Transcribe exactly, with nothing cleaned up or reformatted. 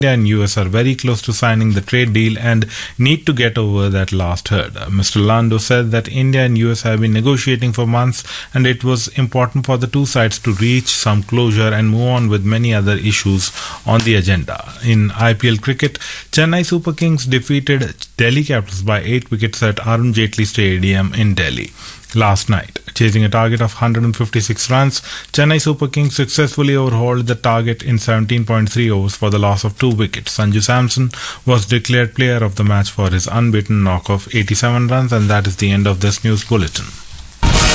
India and U S are very close to signing the trade deal and need to get over that last hurdle. Mister Lando said that India and U S have been negotiating for months and it was important for the two sides to reach some closure and move on with many other issues on the agenda. In I P L cricket, Chennai Super Kings defeated Delhi Capitals by eight wickets at Arun Jaitley Stadium in Delhi last night. Chasing a target of one hundred fifty-six runs, Chennai Super Kings successfully overhauled the target in seventeen point three overs for the loss of two wickets. Sanju Samson was declared player of the match for his unbeaten knock of eighty-seven runs, and that is the end of this news bulletin.